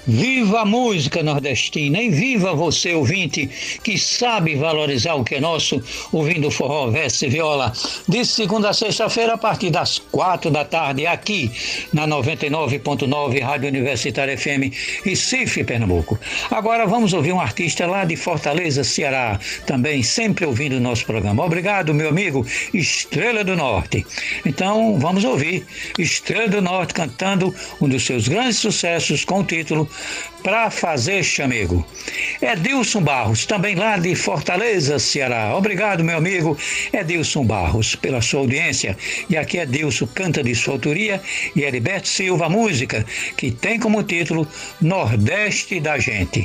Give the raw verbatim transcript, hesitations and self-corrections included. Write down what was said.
Viva a música nordestina e viva você, ouvinte, que sabe valorizar o que é nosso, ouvindo forró, verso e viola, de segunda a sexta-feira, a partir das quatro da tarde, aqui na noventa e nove ponto nove Rádio Universitária F M, Recife, Pernambuco. Agora vamos ouvir um artista lá de Fortaleza, Ceará, também sempre ouvindo o nosso programa. Obrigado, meu amigo Estrela do Norte. Então, vamos ouvir Estrela do Norte cantando um dos seus grandes sucessos com o título Pra Fazer Chamego. Edilson Barros, também lá de Fortaleza, Ceará. Obrigado, meu amigo Edilson Barros, pela sua audiência. E aqui Edilson canta de sua autoria e Heriberto Silva, música, que tem como título Nordeste da Gente.